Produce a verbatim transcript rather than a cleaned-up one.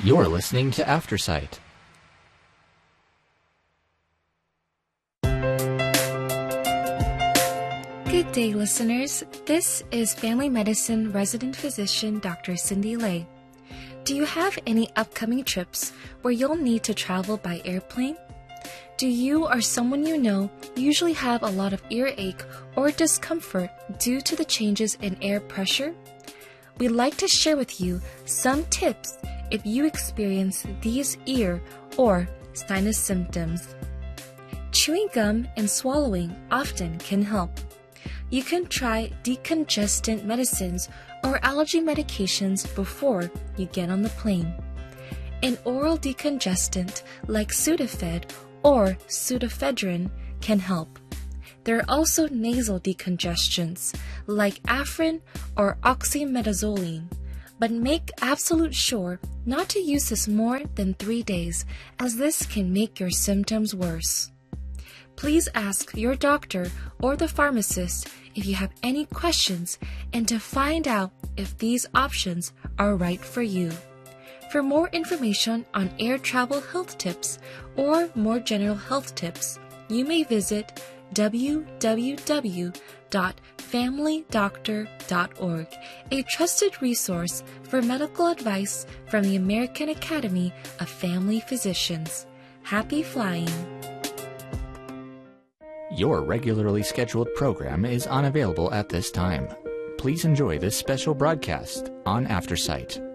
You're listening to Aftersight. Good day, listeners. This is Family Medicine Resident Physician Doctor Cindy Lay. Do you have any upcoming trips where you'll need to travel by airplane? Do you or someone you know usually have a lot of earache or discomfort due to the changes in air pressure? We'd like to share with you some tips if you experience these ear or sinus symptoms. Chewing gum and swallowing often can help. You can try decongestant medicines or allergy medications before you get on the plane. An oral decongestant like Sudafed or pseudoephedrine can help. There are also nasal decongestants like Afrin or oxymetazoline, but make absolute sure not to use this more than three days, as this can make your symptoms worse. Please ask your doctor or the pharmacist if you have any questions and to find out if these options are right for you. For more information on air travel health tips or more general health tips, you may visit w w w dot family doctor dot org, a trusted resource for medical advice from the American Academy of Family Physicians. Happy flying! Your regularly scheduled program is unavailable at this time. Please enjoy this special broadcast on Aftersight.